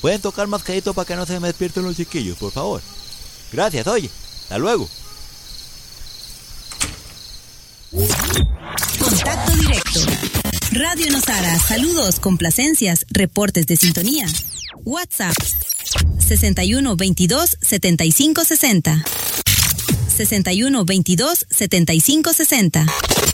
¿Pueden tocar más quedito para que no se me despierten los chiquillos, por favor? Gracias, oye. Hasta luego. Contacto directo. Radio Nosara, saludos, complacencias, reportes de sintonía. WhatsApp 61 22 75 60. 61 22 75 60.